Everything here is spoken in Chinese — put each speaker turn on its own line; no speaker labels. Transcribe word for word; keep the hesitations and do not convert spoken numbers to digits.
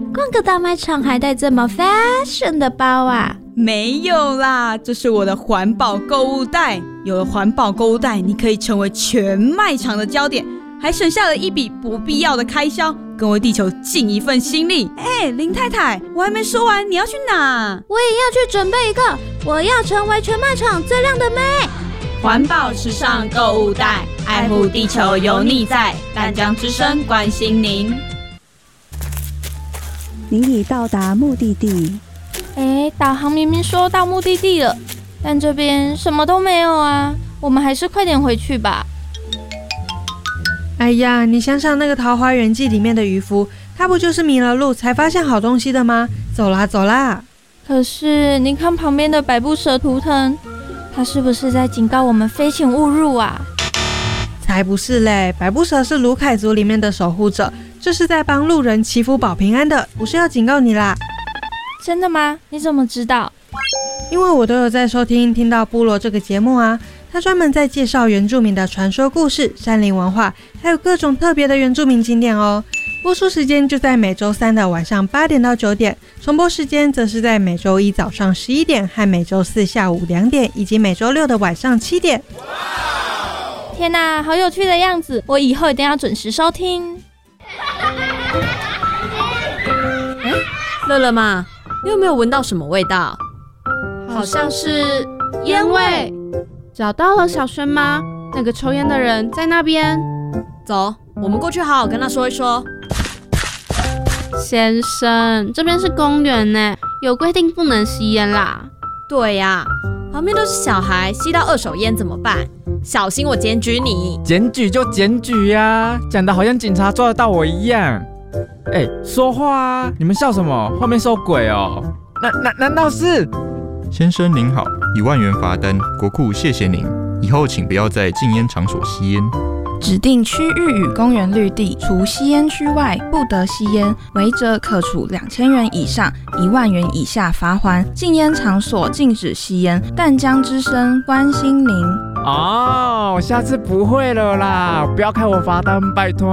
逛个大卖场还带这么 fashion 的包啊？
没有啦，这是我的环保购物袋。有了环保购物袋，你可以成为全卖场的焦点，还省下了一笔不必要的开销，更为地球尽一份心力。哎，林太太，我还没说完，你要去哪？
我也要去准备一个，我要成为全卖场最亮的妹。
环保时尚购物袋，爱护地球有你在，淡江之声关心您。
您已到达目的地。
哎，导航明明说到目的地了，但这边什么都没有啊，我们还是快点回去吧。
哎呀，你想想那个《桃花源记》里面的渔夫，他不就是迷了路才发现好东西的吗？走啦走啦！
可是你看旁边的百步蛇图腾，他是不是在警告我们飞行勿入啊？
才不是嘞，百步蛇是卢凯族里面的守护者，这是在帮路人祈福保平安的，不是要警告你啦。
真的吗？你怎么知道？
因为我都有在收听听到部落这个节目啊，他专门在介绍原住民的传说故事、山林文化，还有各种特别的原住民景点哦。播出时间就在每周三的晚上八点到九点，重播时间则是在每周一早上十一点和每周四下午两点，以及每周六的晚上七点。
天哪，好有趣的样子！我以后一定要准时收听。
哎，乐乐妈，你有没有闻到什么味道？
好像是烟味。找到了小轩吗？那个抽烟的人在那边。
走，我们过去好好跟他说一说。
先生，这边是公园呢，有规定不能吸烟啦。
对呀，旁边都是小孩，吸到二手烟怎么办？小心我检举你！
检举就检举呀，讲得好像警察抓得到我一样。哎，说话啊！你们笑什么？后面是有鬼哦？难难难道是？
先生您好，一万元罚单，国库谢谢您。以后请不要在禁烟场所吸烟。
指定区域与公园绿地，除吸烟区外，不得吸烟，违者可处两千元以上一万元以下罚锾。禁烟场所禁止吸烟。淡江之声关心您。
哦，下次不会了啦，不要开我罚单，拜托。